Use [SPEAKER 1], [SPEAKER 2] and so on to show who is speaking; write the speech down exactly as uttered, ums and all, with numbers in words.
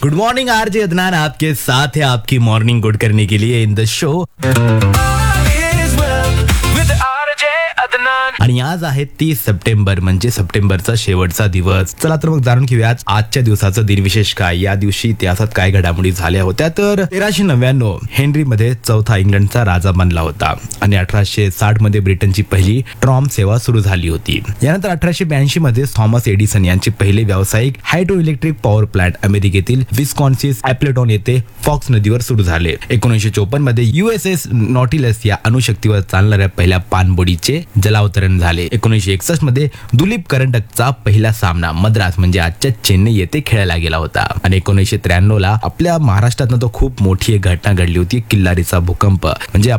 [SPEAKER 1] Good morning RJ Adnan आपके साथ है आपकी मॉर्निंग गुड करने के लिए इन द शो. आणि आज आहे तीस सप्टेंबर म्हणजे सप्टेंबरचा शेवटचा दिवस. चला तर मग जाणून घेऊया आजच्या दिवसाचं दिनविशेष काय. या दिवशी इतिहासात काय घडामोडी झाल्या होत्या. तर तेराशे नव्याण्णव हेनरी मध्ये चौथा इंग्लंडचा राजा बनला होता आणि अठराशे साठ मध्ये ब्रिटनची पहिली ट्रॉम सेवा सुरू झाली होती. यानंतर अठराशे ब्याऐंशी मध्ये थॉमस एडिसन यांचे पहिले व्यावसायिक हायड्रो इलेक्ट्रिक पॉवर प्लांट अमेरिकेतील विस्कॉन्सिस ॲप्लेटॉन येथे फॉक्स नदीवर सुरू झाले. एकोणीसशे चोपन्न मध्ये युएसएस नॉटिलस या अणुशक्तीवर चालणाऱ्या पहिल्या पाणबुडीचे जलावतरण झाले. एकोणीसशे एकसष्ट मध्ये दुलीप करंडकचा पहिला सामना मद्रास म्हणजे आजच्या चेन्नई येथे खेळला गेला होता. आणि एकोणीसशे त्र्याण्णव ला आपल्या महाराष्ट्रात तो खूप मोठी एक घटना घडली होती, किल्लारीचा भूकंप. म्हणजे